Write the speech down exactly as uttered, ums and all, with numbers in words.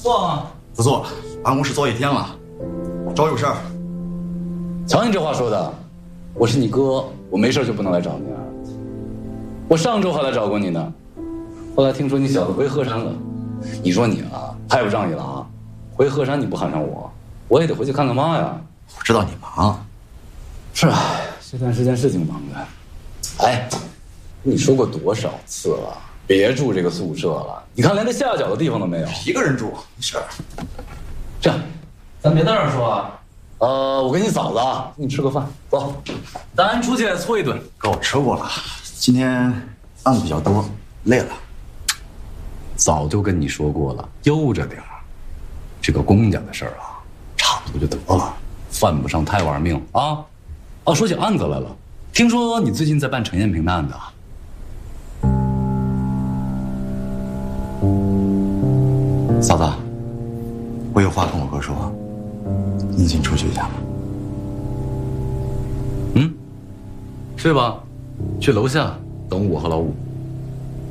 坐啊。 不坐了，办公室坐一天了，找我有事儿。 瞧你这话说的，我是你哥，我没事就不能来找你啊？我上周还来找过你呢，后来听说你小子回鹤山了，你说你啊太不仗义了啊！回鹤山你不喊上我，我也得回去看看妈呀。 我知道你忙， 是啊，这段时间是挺忙的。哎，跟你说过多少次了，别住这个宿舍了，你看连个下脚的地方都没有。 一个人住没事。 这样，咱别在这儿说啊。呃，我跟你嫂子啊，请你吃个饭，走，咱出去搓一顿。 哥，我吃过了，今天案子比较多，累了。 早就跟你说过了，悠着点儿。这个公家的事儿啊，差不多就得了，犯不上太玩命啊。哦，说起案子来了，听说你最近在办陈艳萍的案子啊？ 嫂子，我有话跟我哥说，你先出去一下吧。 嗯，去吧，去楼下等我和老五。